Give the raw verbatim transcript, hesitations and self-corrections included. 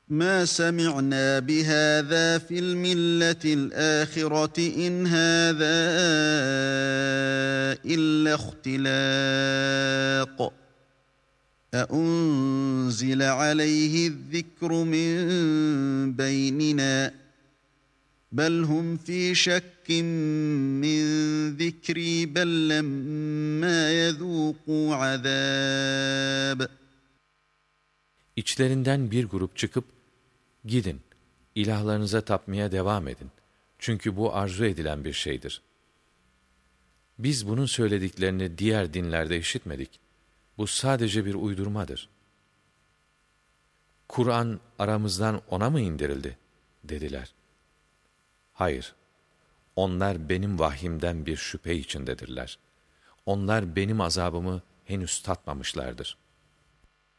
مَا سَمِعْنَا بِهَذَا فِي الْمِلَّةِ الْآخِرَةِ اِنْ هَذَا اِلَّا اخْتِلَاقٌ اَاُنْزِلَ عَلَيْهِ الذِّكْرُ مِنْ بَيْنِنَا بَلْ هُمْ ف۪ي شَكٍّ مِّنْ ذِكْرِي بَلْ لَمَّا يَذُوقُوا عَذَابِ. İçlerinden bir grup çıkıp, gidin, ilahlarınıza tapmaya devam edin. Çünkü bu arzu edilen bir şeydir. Biz bunun söylediklerini diğer dinlerde işitmedik. Bu sadece bir uydurmadır. Kur'an aramızdan ona mı indirildi? Dediler. Hayır, onlar benim vahyimden bir şüphe içindedirler. Onlar benim azabımı henüz tatmamışlardır.